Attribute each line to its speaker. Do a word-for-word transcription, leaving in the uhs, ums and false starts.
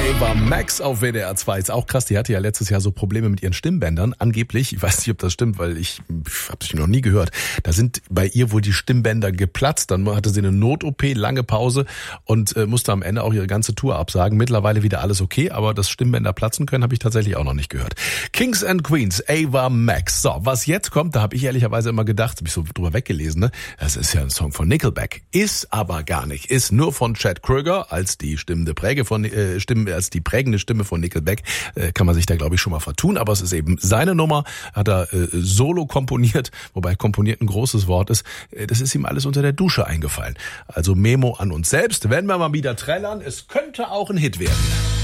Speaker 1: Ava Max auf W D R zwei. Ist auch krass, die hatte ja letztes Jahr so Probleme mit ihren Stimmbändern. Angeblich, ich weiß nicht, ob das stimmt, weil ich, ich habe es noch nie gehört. Da sind bei ihr wohl die Stimmbänder geplatzt. Dann hatte sie eine Not-O P, lange Pause und äh, musste am Ende auch ihre ganze Tour absagen. Mittlerweile wieder alles okay, aber dass Stimmbänder platzen können, habe ich tatsächlich auch noch nicht gehört. Kings and Queens, Ava Max. So, was jetzt kommt, da habe ich ehrlicherweise immer gedacht, habe ich so drüber weggelesen, ne? Das ist ja ein Song von Nickelback. Ist aber gar nicht. Ist nur von Chad Kroeger als die stimmende Präge von äh, Stimme, als die prägende Stimme von Nickelback. Äh, kann man sich da, glaube ich, schon mal vertun. Aber es ist eben seine Nummer, hat er äh, solo komponiert, wobei komponiert ein großes Wort ist. Äh, das ist ihm alles unter der Dusche eingefallen. Also Memo an uns selbst. Wenn wir mal wieder trällern, es könnte auch ein Hit werden.